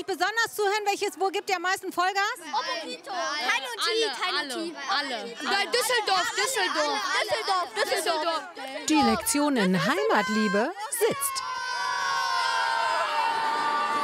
besonders zuhören? Wo gibt ihr am meisten Vollgas? Opposito. Alle. Nein, Düsseldorf. Die Lektion in Heimatliebe sitzt.